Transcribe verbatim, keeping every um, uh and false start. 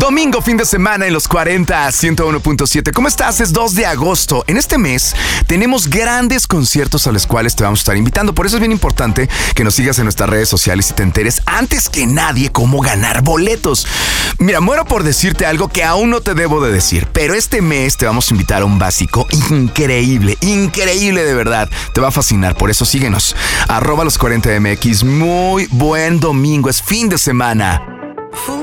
Domingo, fin de semana en los cuarenta, ciento uno punto siete. ¿Cómo estás? Es dos de agosto. En este mes tenemos grandes conciertos a los cuales te vamos a estar invitando. Por eso es bien importante que nos sigas en nuestras redes sociales y te enteres antes que nadie cómo ganar boletos. Mira, muero por decirte algo que aún no te debo de decir, pero este mes te vamos a invitar a un básico increíble, increíble de verdad. Te va a fascinar, por eso síguenos. Arroba los cuarenta M X. Muy buen domingo, es fin de semana.